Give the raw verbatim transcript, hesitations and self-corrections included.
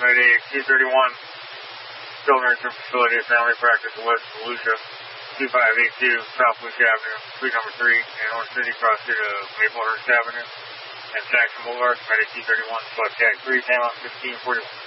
Medic two thirty-one, Children's Facility of Family Practice West Volusia, two five eight two South Volusia Avenue, suite number three, in Orange City, cross street of Maplehurst Avenue, and Jackson Boulevard, Medic two thirty-one, Slug Tag three, Panel fifteen forty-one.